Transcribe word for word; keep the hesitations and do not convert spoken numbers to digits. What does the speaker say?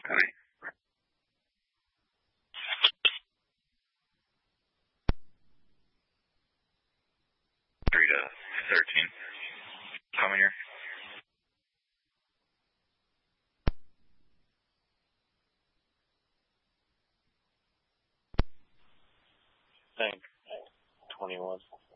Hi. Three to thirteen. Coming here. Thank twenty-one.